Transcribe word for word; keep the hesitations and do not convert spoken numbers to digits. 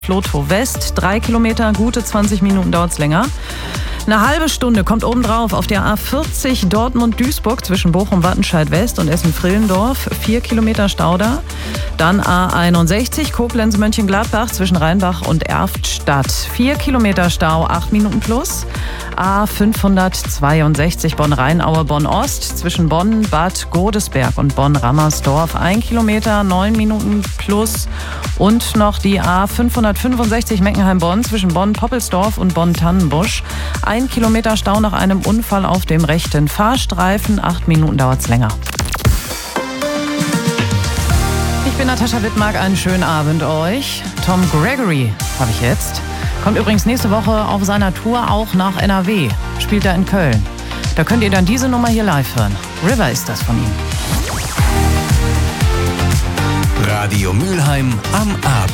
Flotow West, drei Kilometer, gute zwanzig Minuten dauert es länger. Eine halbe Stunde kommt obendrauf auf der A vierzig Dortmund-Duisburg zwischen Bochum-Wattenscheid-West und Essen-Frillendorf. Vier Kilometer Stau da. Dann A einundsechzig Koblenz-Mönchengladbach zwischen Rheinbach und Erftstadt. Vier Kilometer Stau, acht Minuten plus. A fünfhundertzweiundsechzig Bonn-Rheinaue Bonn-Ost zwischen Bonn, Bad Godesberg und Bonn-Rammersdorf. Ein Kilometer, neun Minuten plus. Und noch die A fünfhundertfünfundsechzig Meckenheim-Bonn zwischen Bonn-Poppelsdorf und Bonn-Tannenbusch. Ein Kilometer Stau nach einem Unfall auf dem rechten Fahrstreifen. Acht Minuten dauert es länger. Ich bin Natascha Wittmark, einen schönen Abend euch. Tom Gregory habe ich jetzt. Kommt übrigens nächste Woche auf seiner Tour auch nach N R W. Spielt er in Köln. Da könnt ihr dann diese Nummer hier live hören. River ist das von ihm. Radio Mülheim am Abend.